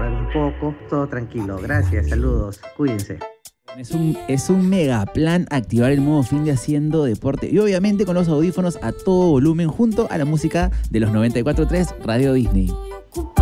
descansar un poco, todo tranquilo. Gracias, saludos, cuídense. Es un mega plan activar el modo fin de haciendo deporte y obviamente con los audífonos a todo volumen junto a la música de los 94.3 Radio Disney.